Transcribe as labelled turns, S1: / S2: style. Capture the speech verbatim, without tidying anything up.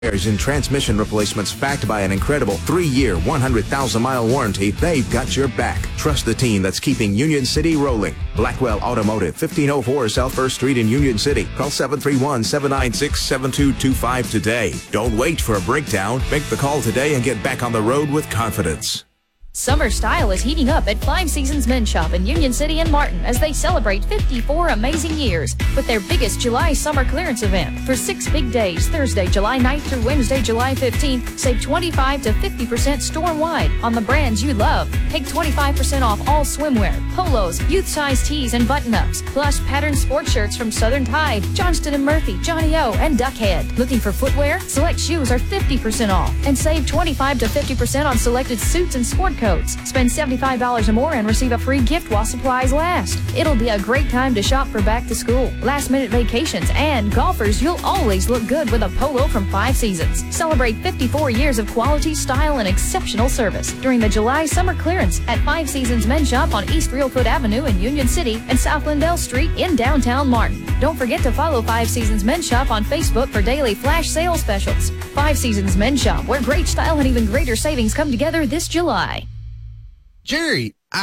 S1: and transmission replacements backed by an incredible three-year, one hundred thousand mile warranty, they've got your back. Trust the team that's keeping Union City rolling. Blackwell Automotive, fifteen oh four South First Street in Union City. Call seven three one, seven nine six, seven two two five today. Don't wait for a breakdown. Make the call today and get back on the road with confidence.
S2: Summer style is heating up at Five Seasons Men's Shop in Union City and Martin as they celebrate fifty-four amazing years with their biggest July summer clearance event. For six big days, Thursday, July ninth through Wednesday, July fifteenth, save twenty-five to fifty percent store-wide on the brands you love. Take twenty-five percent off all swimwear, polos, youth-size tees, and button-ups, plus patterned sports shirts from Southern Tide, Johnston and Murphy, Johnny O, and Duckhead. Looking for footwear? Select shoes are fifty percent off and save twenty-five to fifty percent on selected suits and sport coats. Spend seventy-five dollars or more and receive a free gift while supplies last. It'll be a great time to shop for back to school, last minute vacations, and golfers. You'll always look good with a polo from Five Seasons. Celebrate fifty-four years of quality, style, and exceptional service during the July summer clearance at Five Seasons Men's Shop on East Reelfoot Avenue in Union City and South Lindell Street in downtown Martin. Don't forget to follow Five Seasons Men's Shop on Facebook for daily flash sale specials. Five Seasons Men's Shop, where great style and even greater savings come together this July.
S3: Jerry,